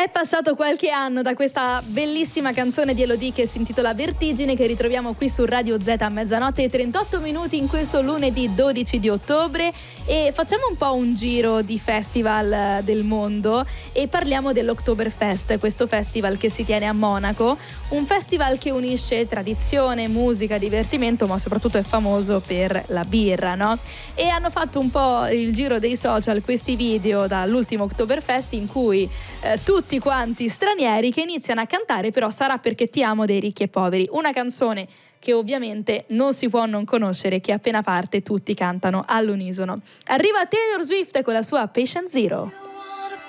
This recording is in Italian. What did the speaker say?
È passato qualche anno da questa bellissima canzone di Elodie che si intitola Vertigine, che ritroviamo qui su Radio Z a mezzanotte e 38 minuti in questo lunedì 12 di ottobre, e facciamo un po' un giro di festival del mondo e parliamo dell'Oktoberfest, questo festival che si tiene a Monaco, un festival che unisce tradizione, musica, divertimento, ma soprattutto è famoso per la birra, no? E hanno fatto un po' il giro dei social questi video dall'ultimo Oktoberfest in cui tutti quanti stranieri che iniziano a cantare "Però sarà perché ti amo" dei Ricchi e Poveri, una canzone che ovviamente non si può non conoscere, che appena parte tutti cantano all'unisono. Arriva Taylor Swift con la sua Patient Zero.